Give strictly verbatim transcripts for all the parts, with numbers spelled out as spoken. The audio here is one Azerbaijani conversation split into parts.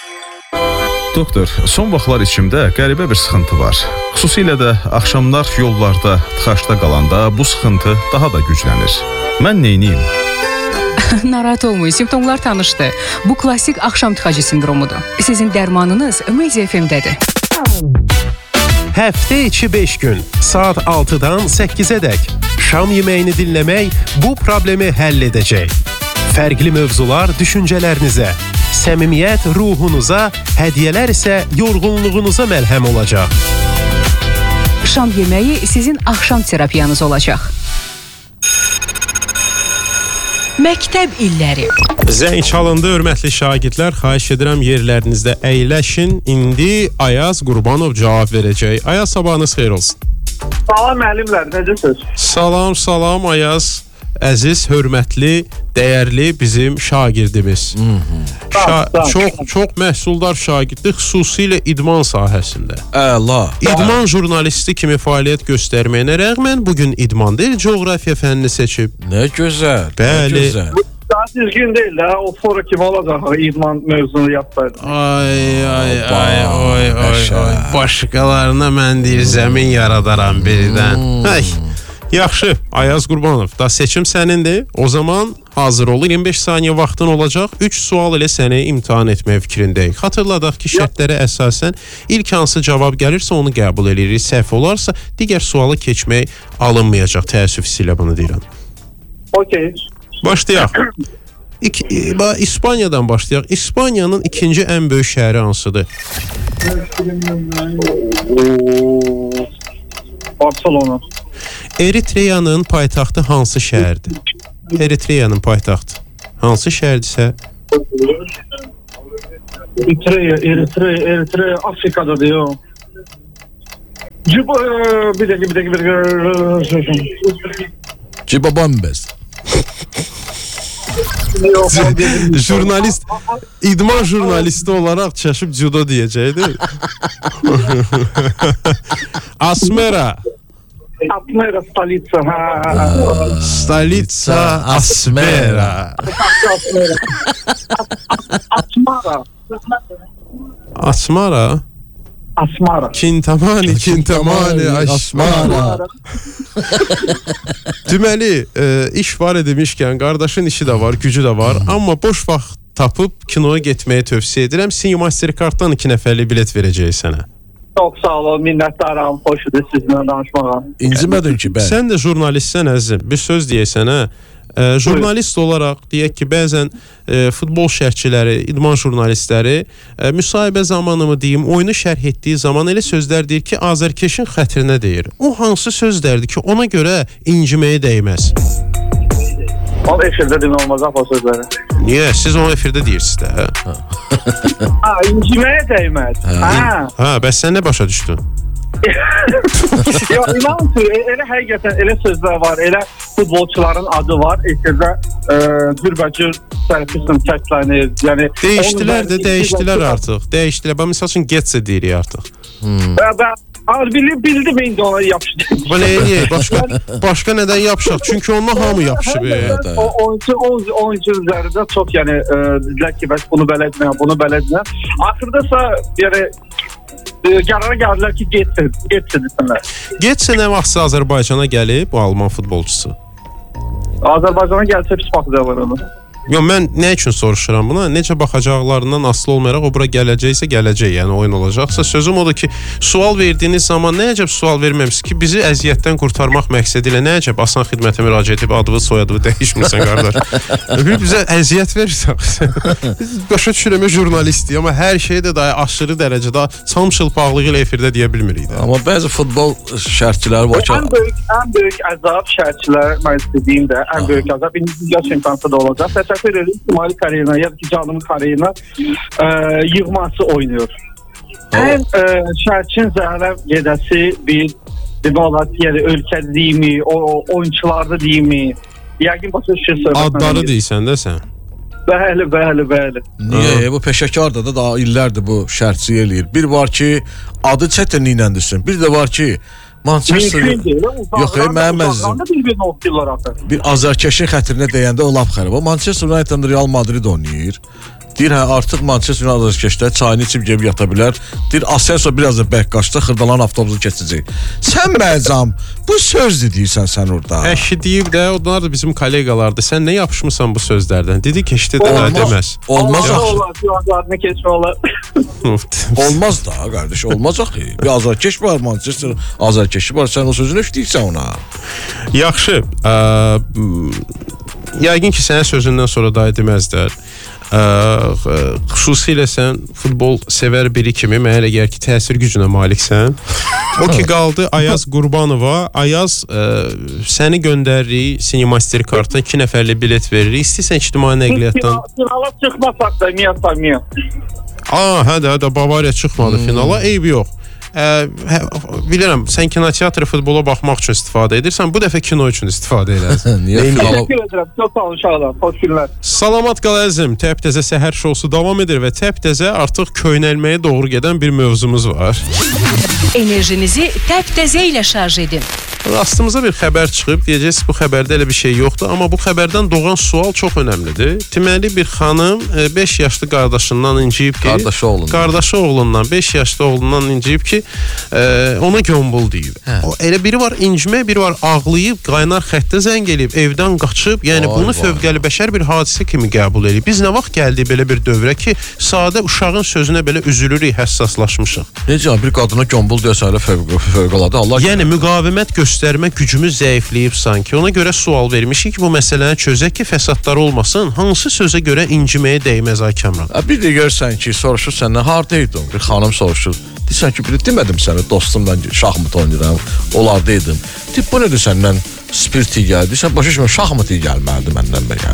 Doktor, son vaxtlar içimdə qəribə bir sıxıntı var. Xüsusilə də axşamlar yollarda, tıxaçda qalanda bu sıxıntı daha da güclənir. Mən neyniyim? Narahat olmayın, simptomlar tanışdı. Bu klasik axşam tıxacı sindromudur. Sizin dərmanınız Media F M-dədir. Həftə içi beş gün, saat altıdan səkkizədək şam yeməyini dinləmək bu problemi həll edəcək. Fərqli mövzular düşüncələrinizə, səmimiyyət ruhunuza, hədiyyələr isə yorğunluğunuza məlhəm olacaq. Şam yeməyi sizin axşam terapiyanız olacaq. Məktəb illəri. Zəng çalındı, hörmətli şagirdlər, xahiş edirəm yerlərinizdə əyləşin. İndi Ayaz Qurbanov cavab verəcək. Ayaz, sabahınız xeyir olsun. Salam müəllimlər, necəsiniz? Salam, salam Ayaz. Əziz, hörmətli, dəyərli bizim şagirdimiz. Şa çox çox məhsuldar şagirddir, xüsusilə idman sahəsində. Əla. İdman jurnalisti kimi fəaliyyət göstərməyinə rəğmən bugün idman deyil, coğrafiya fənnini seçib. Nə gözəl. Bəli. Nə gözəl. Daha düzgün deyil də, o fora kimi olacaq, idman mövzunu yapsaydı. Ay, ay, ay, ay, ay, ay. Başqalarına mən deyir, zəmin yaradaram birdən. Hey. Yaxşı, Ayaz Qurbanov, da seçim sənindir. O zaman hazır ol, iyirmi beş saniyə vaxtın olacaq. üç sual ilə səni imtahan etmək fikrindəyik. Xatırladaq ki, şərtlərə əsasən ilk hansı cavab gəlirsə onu qəbul edirik. Səhv olarsa digər sualı keçmək alınmayacaq. Təəssüf ilə bunu deyirəm. Okey. Başlayaq. İki, İspaniyadan başlayaq. İspaniyanın ikinci ən böyük şəhəri hansıdır? Barcelona. Eritreyanın paytaxtı hansı şəhərdir? Eritreyanın paytaxtı hansı şəhərdirsə? Eritreya, Eritreya, Eritreya, Afrika'da diyor. Cibo, bir dakika, bir dakika, bir dakika. Cibabambes. Jurnalist, idman jurnalisti olaraq çəşib judo deyəcəkdir. Asmera. Asmera, stolica. Stolica Asmera. Asmara. Asmara. Asmara. Kintamani, Kintamani, Asmara. Deməli, e, iş var demişkən, qardaşın işi də var, gücü də var, amma boş vaxt tapıb kinoya getməyi tövsiyə edirəm. Cinema Mastercard'dan iki nəfərlik bilet verəcək sənə. Çox sağ olun, minnətdaram, xoş idi sizinlə danışmağa. İncimədin ki, bəli. Sən də jurnalistsən əzizim, bir söz deyəsənə. E, jurnalist olaraq deyək ki, bəzən e, futbol şərhçiləri, idman jurnalistləri e, müsahibə zamanı mı deyim, oyunu şərh etdiyi zaman elə sözlər deyir ki, azərkeşin xətrinə deyir. O hansı sözlərdir ki, ona görə inciməyə dəyməz? O efirdə demək olmaz o sözləri. Niyə? Siz onu efirdə deyirsiniz də, hə? Ha, inciməyə dəyməz. Ha. Ha, bəs sən nə başa düşdün? Ya inanın ki, elə həqiqətən elə sözlər var, elə futbolçuların adı var, efirdə e, cürbəcür sərfism səslənir. Yəni dəyişdilər də, dəyişdilər artıq. Dəyişdilər. Bax misal üçün Getsə deyirik artıq. Hmm. Və mən bildim, bildim indi ona yapışdı. Bu nəyə? Başqa başqa nədən yapışaq? Çünki ondan hamı yapışıb. O oyuncu oyuncu üzərində çox, yəni dedilər ki, bəs bunu belə etmə, bunu belə etmə. Axırdasa yəni qərara gəldilər ki, Getsə, Getsə desinlər. Getsə nə vaxtsa Azərbaycana gəlib, bu Alman futbolçusu? Azərbaycana gəlsə pis baxacaqlar onu. Yox, mən nə üçün soruşuram buna? Necə baxacaqlarından asılı olmayaraq o bura gələcəksə gələcək, yəni oyun olacaqsa. Sözüm odur ki, sual verdiyiniz zaman nə əcəb sual verməmişsiniz ki, bizi əziyyətdən qurtarmaq məqsədi ilə nə əcəb asan xidmətə müraciət edib adını, soyadını dəyişmirsən qardaş. Bir bizə əziyyət verirsən. Biz başa düşürəm jurnalistiyik, amma hər şey də daha aşırı dərəcədə çam çılpaqlığı ilə efirdə deyə bilmirik də. Amma bəzi futbol şərhçiləri var ki, ən böyük ən böyük əzab şərhçilər mən istədiyim də ən böyük əzab indi yaş imkanı da olacaq. Təşəkkür ederim. Mali kariyerine ya da ki canımın kariyerine e, yığması oynuyor. Ən e, şərhçinin zəhərə gedəsi bir demək olar ki, yəni ölkədə deyimi, o, o oyunçularda deyimi, yəqin başa düşürsən. Adları deyirsən də sən. Bəli, bəli, bəli. Niyə? Bu peşəkarda da daha illərdir bu şərhçi eləyir. Bir var ki, adı çətinliklə düşsün. Bir də var ki, Manchester yox, mənim məzizim. Bir azərkeşin xətrinə deyəndə o lap xərab. O Manchester United Real Madrid oynayır. Deyir, hə, artıq Manchester azarkeşlər çayını içib gəlib yata bilər. Deyir, Asensio biraz da bək qaçdı, xırdalan avtobusu keçəcək. Sən məzam, bu söz deyirsən sən orada. Əşi deyib də, onlar da bizim kollegalardır. Sən nə yapışmısan bu sözlərdən? Dedi ki, işte də deməz. Olmaz. Olmaz da, qardaş, olmaz axı. Bir azarkeş var, Manchester azarkeşi var. Sən o sözünü işləyirsən ona. Yaxşı. Ə, yəqin ki, sənə sözündən sonra da deməzlər. Ə, xüsusilə sən futbol sevər biri kimi mənə elə gəlir ki, təsir gücünə maliksən. O ki qaldı Ayaz Qurbanova. Ayaz, ə, səni göndəririk Cinemaster kartdan iki nəfərli bilet veririk. İstəyirsən ictimai nəqliyyatdan. Finala çıxmasaq da Miya Samiya. Aa, hə də, hə də Bavariya çıxmadı hmm. finala. Eybi yox. Ə, hə, bilirəm, sən kinoteatrı futbola baxmaq üçün istifadə edirsən, bu dəfə kino üçün istifadə edərsən. Təşəkkür edirəm, çox sağ olun uşaqlar, xoş günlər. Salamat qal əzizim, Təptəzə səhər şousu davam edir və Təptəzə artıq köynəlməyə doğru gedən bir mövzumuz var. Enerjinizi Təptəzə ilə şarj edin. Rastımıza bir xəbər çıxıb, deyəcəksiniz bu xəbərdə elə bir şey yoxdur, amma bu xəbərdən doğan sual çox önəmlidir. Deməli bir xanım beş yaşlı qardaşından inciyib ki, qardaşı oğlundan, qardaşı oğlundan beş yaşlı oğlundan inciyib ki, e, ona gömbul deyib. Hə. O elə biri var incimək, biri var ağlayıb, qaynar xəttə zəng eləyib, evdən qaçıb. Yəni vay, bunu vay. Fövqəli bəşər bir hadisə kimi qəbul edib. Biz nə vaxt gəldik belə bir dövrə ki, sadə uşağın sözünə belə üzülürük, həssaslaşmışıq. Necə bir qadına gömbul deyəsə elə fövqəladə Allah. Yəni müqavimət göstərmə gücümüz zəifləyib sanki. Ona görə sual vermişik ki, bu məsələni çözək ki, fəsadlar olmasın. Hansı sözə görə inciməyə dəyməz ay Kamran? Bir də görsən ki, soruşur səndən hardaydın? Bir xanım soruşur. Deyirsən ki, bir demədim sənə dostumla şahmat oynayıram. Onlardaydım. Deyib, bu nədir səndən spirt iyi gəldi? Deyirsən, başa düşmə, şahmat iyi gəlməlidir məndən bə.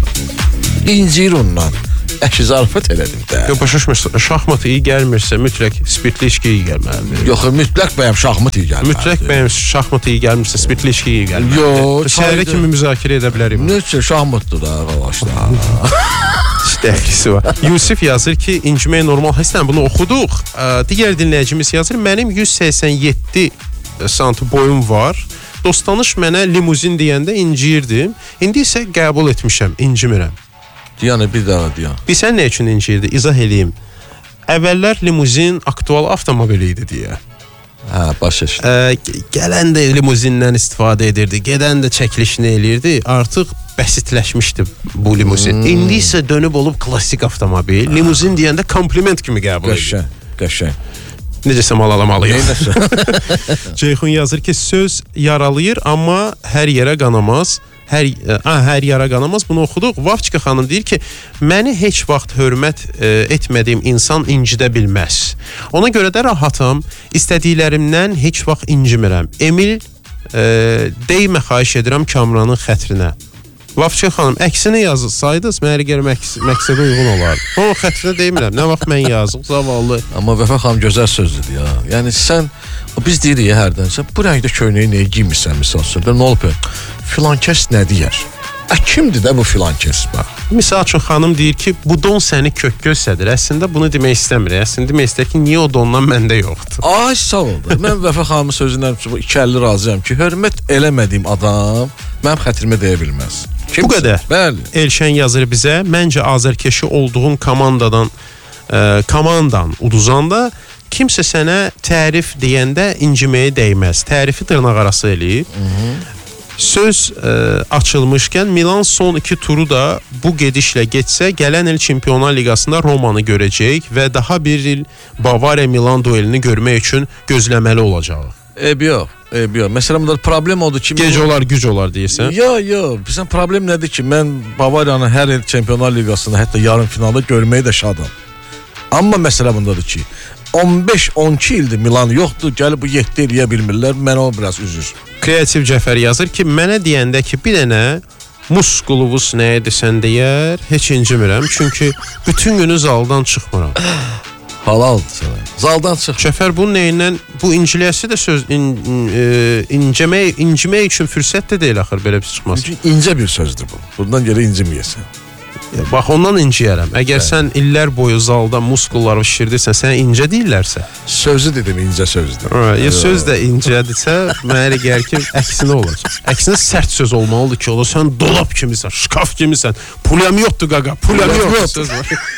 İncir ondan. Əşi zarafat elədim də. Yox, başa düşmürsən, şahmat iyi gəlmirsə mütləq spirtli içki iyi gəlməlidir. Yox, mütləq bəyəm şahmat iyi gəlməlidir. Mütləq bəyəm şahmat iyi gəlmirsə spirtli içki iyi gəlməlidir. Yox, səhərə kimi müzakirə edə bilərik. Necə şahmatdır da arkadaşlar. Dəhlisi var. Yusif yazır ki, incimək normal hissdən bunu oxuduq. Digər dinləyicimiz yazır, mənim yüz səksən yeddi santim boyum var. Dostanış mənə limuzin deyəndə inciyirdim. İndi isə qəbul etmişəm, incimirəm. Diyanə bir daha diyan. Bir sən nə üçün inciyirdi? İzah eləyim. Əvvəllər limuzin aktual avtomobili idi deyə. Hə, başa düşdüm. Ə, gələn də limuzindən istifadə edirdi, gedən də çəkilişini eləyirdi. Artıq bəsitləşmişdi bu limuzin. Hmm. İndi isə dönüb olub klassik avtomobil. Ha. Limuzin deyəndə kompliment kimi qəbul edir. Qəşəng, qəşəng. Necəsə mal alamalıyıq. Ceyxun yazır ki, söz yaralayır, amma hər yerə qanamaz. Hər, a, hər yara qanamaz. Bunu oxuduq. Vavçika xanım deyir ki, məni heç vaxt hörmət e, etmədiyim insan incidə bilməz. Ona görə də rahatam. İstədiklərimdən heç vaxt incimirəm. Emil e, deymə xahiş edirəm Kamranın xətrinə. Vavçika xanım, əksini yazsaydınız, mənə gəlir məqsədə uyğun olardı. O xətrinə deymirəm. Nə vaxt mən yazıq, zavallı. Amma Vəfa xanım gözəl sözdür ya. Yəni sən, biz deyirik ya hərdən, sən bu rəngdə köynəyi nəyə giymirsən misal üçün? Nə olub? Filan kəs nə deyər? Ə, kimdir də bu filan kəs? Misal üçün xanım deyir ki, bu don səni kök göstərir. Əslində bunu demək istəmir. Əslində demək istəyir ki, niyə o dondan məndə yoxdur? Ay, sağ ol. Mən Vəfa xanımın sözündən iki əlli razıyam ki, hörmət eləmədiyim adam mənim xətrimə deyə bilməz. Kimsin? Bu qədər. Bəli. Elşən yazır bizə. Məncə azərkeşi olduğun komandadan e, komandan uduzanda kimsə sənə tərif deyəndə inciməyə dəyməz. Tərifi dırnaq arası eləyib. Söz e, açılmışkən Milan son iki turu da bu gedişlə getsə, gələn il Çempionlar Liqasında Romanı görəcək və daha bir il Bavariya-Milan duelini görmək üçün gözləməli olacaq. Eybi yox, eybi yox. Məsələn, burada problem odur ki... Gec olar, güc olar deyirsən? Yox, yox. Bizən problem nədir ki, mən Bavariyanı hər il Çempionlar Liqasında, hətta yarım finalda görməyi də şadam. Amma məsələ bundadır ki, on beş on iki ildir Milan yoxdur, gəlib bu yeddi eləyə bilmirlər, mən o biraz üzür. Kreativ Cəfər yazır ki, mənə deyəndə ki, bir dənə muskuluvuz nə edirsən deyər, heç incimirəm, çünki bütün günü zaldan çıxmıram. Halaldır sənə. Zaldan çıx. Cəfər bunun neyindən, bu inciliyəsi də söz in, in, e, incəmək, incimək üçün fürsət də deyil axır belə bir çıxmaz. Çünki incə bir sözdür bu. Bundan görə inciməyəsən. Bax, ondan inciyərəm. Əgər evet. Sən illər boyu zalda muskulları şişirdirsən, sənə incə deyirlərsə. Sözü dedim, incə sözdür. Ya söz də incədirsə, mənə gəlir ki, əksinə olacaq. Əksinə sərt söz olmalıdır ki, ola sən dolap kimisən, şkaf kimisən, pulyam yoxdur qaqa, pulyam yoxdur söz var.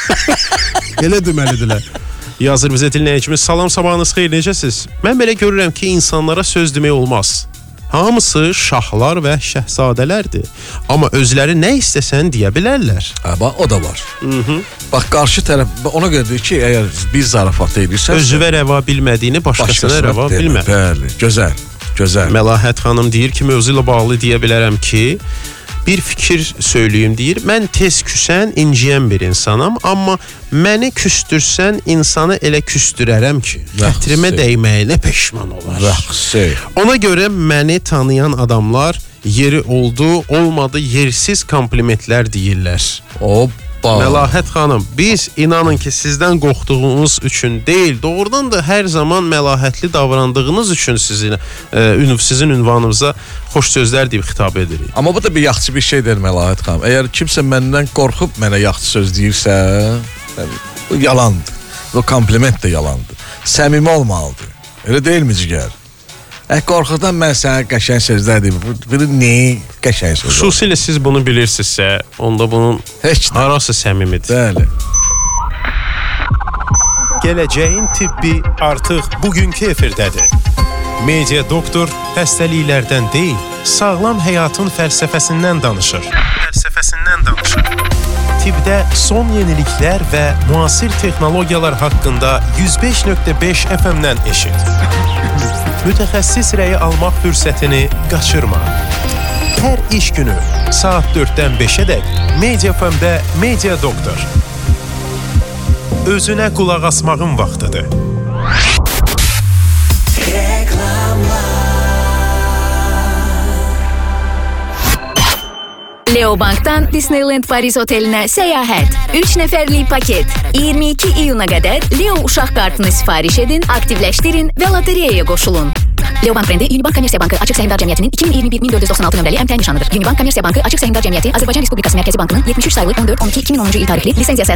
Elə deməlidirlər. Yazır bizə dinləyicimiz. Salam, sabahınız xeyir, necəsiz? Mən belə görürəm ki, insanlara söz demək olmaz. Hamısı şahlar və şəhzadələrdir. Amma özləri nə istəsən deyə bilərlər. Hə, bax, o da var. Hı -hı. Bax, qarşı tərəf ona görə deyir ki, əgər bir zarafat edirsən, özünə rəva bilmədiyini başqasına rəva bilmə. Bəli, gözəl, gözəl. Məlahət xanım deyir ki, mövzu ilə bağlı deyə bilərəm ki, bir fikir söyləyim deyir. Mən tez küsən, inciyən bir insanam, amma məni küstürsən, insanı elə küstürərəm ki, xətrimə dəyməyinə peşman olar. Rəxsi. Ona görə məni tanıyan adamlar yeri oldu, olmadı, yersiz komplimentlər deyirlər. Hoppa. Məlahət xanım, biz inanın ki, sizdən qorxduğunuz üçün deyil, doğrudan da hər zaman məlahətli davrandığınız üçün sizin e, sizin ünvanınıza xoş sözlər deyib xitab edirik. Amma bu da bir yaxşı bir şeydir Məlahət xanım. Əgər kimsə məndən qorxub mənə yaxşı söz deyirsə, bu yalandır. Bu kompliment də yalandır. Səmimi olmalıdır. Elə deyilmi cigər? Ə, qorxudan mən sənə qəşəng sözlər deyim. Bu nə qəşəng sözlər? Xüsusilə siz bunu bilirsinizsə, onda bunun heç harası səmimidir. Bəli. Gələcəyin tibbi artıq bugünkü efirdədir. Media doktor xəstəliklərdən deyil, sağlam həyatın fəlsəfəsindən danışır. Fəlsəfəsindən danışır. Tibbdə son yeniliklər və müasir texnologiyalar haqqında yüz beş nöqtə beş F M-dən eşit. Mütəxəssis rəyi almaq fürsətini qaçırma. Hər iş günü saat dörddən beşədək Media F M-də Media Doktor. Özünə qulaq asmağın vaxtıdır. Leo Bank'tan Disneyland Paris otelinə səyahət. üç nəfərlik paket. iyirmi iki iyuna qədər Leo uşaq kartını sifariş edin, aktivləşdirin və lotereyaya qoşulun. Leo Bank brendi Unibank Kommersiya Bankı Açıq Səhmdar Cəmiyyətinin iki min iyirmi bir min dörd yüz doxsan altı nömrəli əmtəə nişanıdır. Unibank Kommersiya Bankı Açıq Səhmdar Cəmiyyəti Azərbaycan Respublikası Mərkəzi Bankının yetmiş üç saylı on dörd on iki iki min onuncu il tarixli lisenziyası